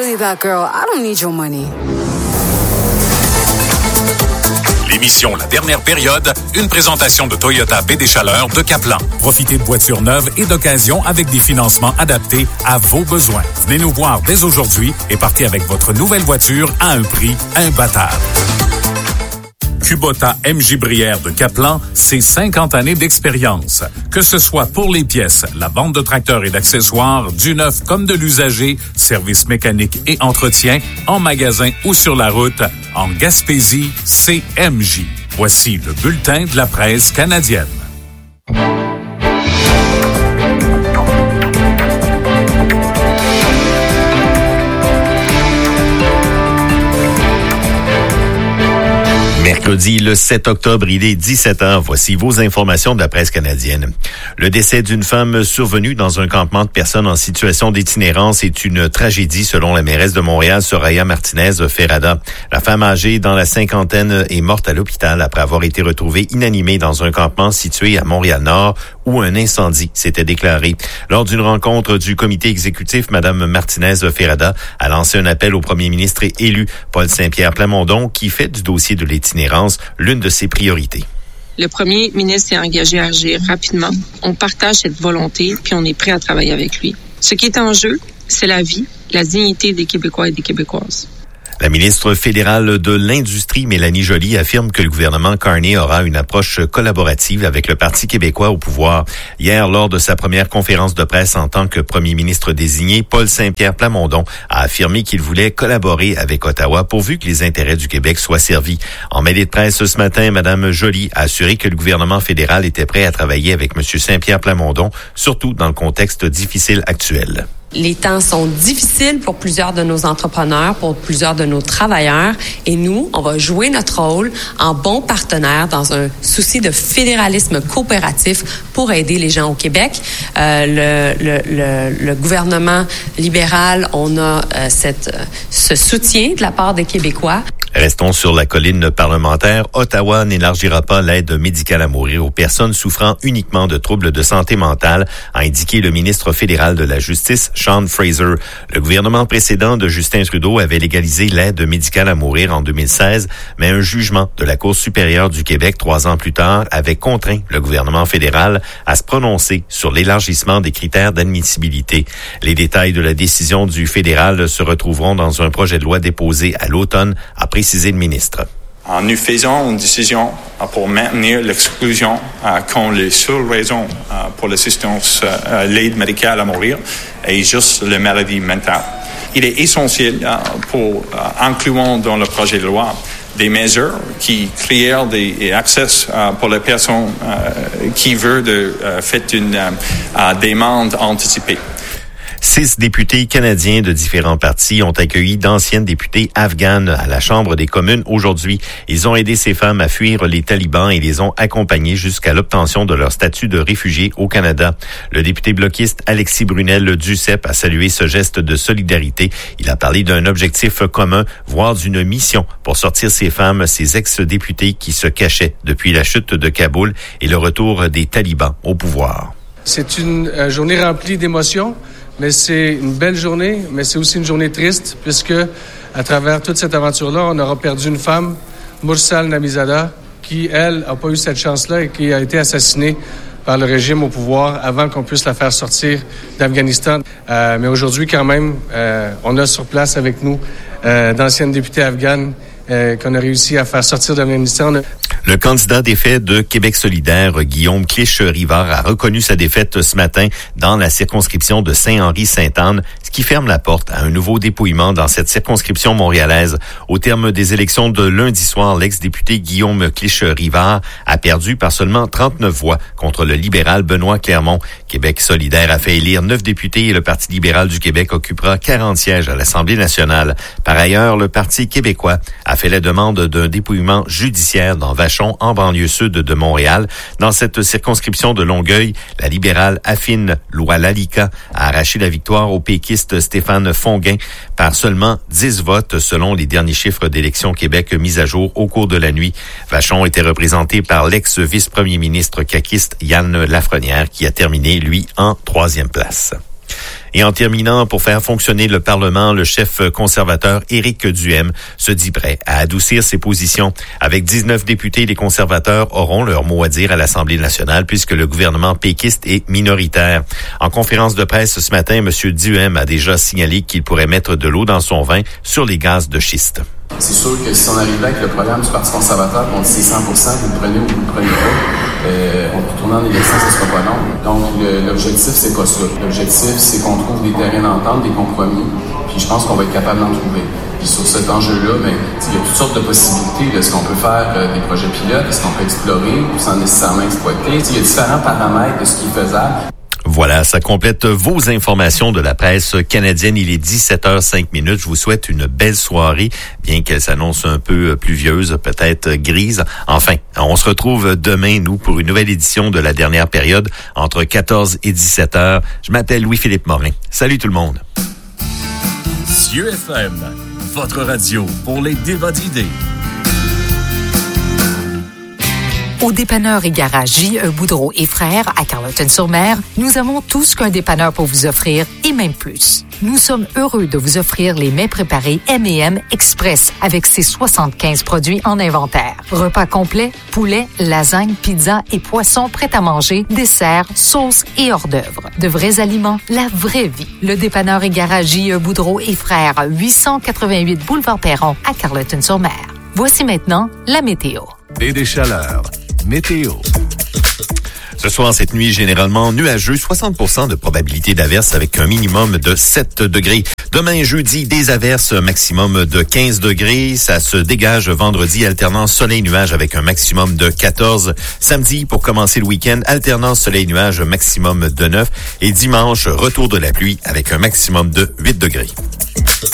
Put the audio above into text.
really that girl. I don't need your money. L'émission La Dernière Période, une présentation de Toyota Baie des Chaleurs de Caplan. Profitez de voitures neuves et d'occasion avec des financements adaptés à vos besoins. Venez nous voir dès aujourd'hui et partez avec votre nouvelle voiture à un prix imbattable. Kubota MJ Brière de Caplan, c'est 50 années d'expérience. Que ce soit pour les pièces, la vente de tracteurs et d'accessoires, du neuf comme de l'usager, services mécaniques et entretien, en magasin ou sur la route, en Gaspésie, c'est MJ. Voici le bulletin de la presse canadienne. Mercredi, le 7 octobre, il est 17h. Voici vos informations de la presse canadienne. Le décès d'une femme survenue dans un campement de personnes en situation d'itinérance est une tragédie selon la mairesse de Montréal, Soraya Martinez-Ferrada. La femme âgée dans la cinquantaine est morte à l'hôpital après avoir été retrouvée inanimée dans un campement situé à Montréal-Nord où un incendie s'était déclaré. Lors d'une rencontre du comité exécutif, Mme Martinez-Ferrada a lancé un appel au premier ministre élu, Paul Saint-Pierre Plamondon, qui fait du dossier de l'itinérance l'une de ses priorités. Le premier ministre s'est engagé à agir rapidement. On partage cette volonté, puis on est prêt à travailler avec lui. Ce qui est en jeu, c'est la vie, la dignité des Québécois et des Québécoises. La ministre fédérale de l'Industrie, Mélanie Joly, affirme que le gouvernement Carney aura une approche collaborative avec le Parti québécois au pouvoir. Hier, lors de sa première conférence de presse en tant que premier ministre désigné, Paul Saint-Pierre Plamondon a affirmé qu'il voulait collaborer avec Ottawa pourvu que les intérêts du Québec soient servis. En mêlée de presse ce matin, Mme Joly a assuré que le gouvernement fédéral était prêt à travailler avec M. Saint-Pierre Plamondon, surtout dans le contexte difficile actuel. Les temps sont difficiles pour plusieurs de nos entrepreneurs, pour plusieurs de nos travailleurs, et nous, on va jouer notre rôle en bon partenaire dans un souci de fédéralisme coopératif pour aider les gens au Québec. Le gouvernement libéral, on a ce soutien de la part des Québécois. Restons sur la colline parlementaire. Ottawa n'élargira pas l'aide médicale à mourir aux personnes souffrant uniquement de troubles de santé mentale, a indiqué le ministre fédéral de la Justice, Sean Fraser. Le gouvernement précédent de Justin Trudeau avait légalisé l'aide médicale à mourir en 2016, mais un jugement de la Cour supérieure du Québec 3 ans plus tard avait contraint le gouvernement fédéral à se prononcer sur l'élargissement des critères d'admissibilité. Les détails de la décision du fédéral se retrouveront dans un projet de loi déposé à l'automne, a précisé le ministre. Nous faisons une décision pour maintenir l'exclusion quand les seules raisons pour l'assistance, l'aide médicale à mourir est juste la maladie mentale. Il est essentiel pour inclure dans le projet de loi des mesures qui créent des accès pour les personnes qui veulent faire une demande anticipée. 6 députés canadiens de différents partis ont accueilli d'anciennes députées afghanes à la Chambre des communes aujourd'hui. Ils ont aidé ces femmes à fuir les talibans et les ont accompagnées jusqu'à l'obtention de leur statut de réfugié au Canada. Le député bloquiste Alexis Brunel du CEP a salué ce geste de solidarité. Il a parlé d'un objectif commun, voire d'une mission pour sortir ces femmes, ces ex-députés qui se cachaient depuis la chute de Kaboul et le retour des talibans au pouvoir. C'est une journée remplie d'émotions. Mais c'est une belle journée, mais c'est aussi une journée triste, puisque à travers toute cette aventure-là, on aura perdu une femme, Mursal Namizada, qui, elle, n'a pas eu cette chance-là et qui a été assassinée par le régime au pouvoir avant qu'on puisse la faire sortir d'Afghanistan. Mais aujourd'hui, quand même, on a sur place avec nous d'anciennes députées afghanes qu'on a réussi à faire sortir d'Afghanistan. Le candidat défait de Québec solidaire, Guillaume Clich-Rivard, a reconnu sa défaite ce matin dans la circonscription de Saint-Henri-Sainte-Anne, ce qui ferme la porte à un nouveau dépouillement dans cette circonscription montréalaise. Au terme des élections de lundi soir, l'ex-député Guillaume Clich-Rivard a perdu par seulement 39 voix contre le libéral Benoît Clermont. Québec solidaire a fait élire 9 députés et le Parti libéral du Québec occupera 40 sièges à l'Assemblée nationale. Par ailleurs, le Parti québécois a fait la demande d'un dépouillement judiciaire dans Vachon, en banlieue sud de Montréal. Dans cette circonscription de Longueuil, la libérale Affine Lalika a arraché la victoire au péquiste Stéphane Fonguin par seulement 10 votes selon les derniers chiffres d'Élections Québec mis à jour au cours de la nuit. Vachon était représenté par l'ex-vice-premier ministre caquiste Yann Lafrenière qui a terminé, lui, en 3e place. Et en terminant, pour faire fonctionner le Parlement, le chef conservateur Éric Duhaime se dit prêt à adoucir ses positions. Avec 19 députés, les conservateurs auront leur mot à dire à l'Assemblée nationale puisque le gouvernement péquiste est minoritaire. En conférence de presse ce matin, M. Duhaime a déjà signalé qu'il pourrait mettre de l'eau dans son vin sur les gaz de schiste. C'est sûr que si on arrive là avec le programme du Parti conservateur, on dit c'est 100%, vous le prenez ou vous le prenez pas, on peut tourner en élection, ça sera pas long. Donc l'objectif, c'est pas ça. L'objectif, c'est qu'on trouve des terrains d'entente, des compromis, puis je pense qu'on va être capable d'en trouver. Puis sur cet enjeu-là, il y a toutes sortes de possibilités. Est-ce qu'on peut faire des projets pilotes? Est-ce qu'on peut explorer sans nécessairement exploiter? Il y a différents paramètres de ce qui est faisable. Voilà, ça complète vos informations de la presse canadienne. Il est 17h05. Je vous souhaite une belle soirée, bien qu'elle s'annonce un peu pluvieuse, peut-être grise. Enfin, on se retrouve demain, nous, pour une nouvelle édition de la dernière période, entre 14 et 17h. Je m'appelle Louis-Philippe Morin. Salut tout le monde. Cieux FM, votre radio pour les débats d'idées. Au dépanneur et garage J.E. Boudreau et Frères à Carleton-sur-Mer, nous avons tout ce qu'un dépanneur peut vous offrir et même plus. Nous sommes heureux de vous offrir les mets préparés M&M Express avec ses 75 produits en inventaire. Repas complets, poulet, lasagne, pizza et poissons prêts à manger, desserts, sauces et hors d'œuvre. De vrais aliments, la vraie vie. Le dépanneur et garage J.E. Boudreau et Frères, 888 Boulevard Perron à Carleton-sur-Mer. Voici maintenant la météo. Et des chaleurs. Météo. Ce soir, cette nuit, généralement nuageux, 60% de probabilité d'averse avec un minimum de 7 degrés. Demain, jeudi, des averses, maximum de 15 degrés. Ça se dégage vendredi, alternance soleil-nuage avec un maximum de 14. Samedi, pour commencer le week-end, alternance soleil-nuage, maximum de 9. Et dimanche, retour de la pluie avec un maximum de 8 degrés.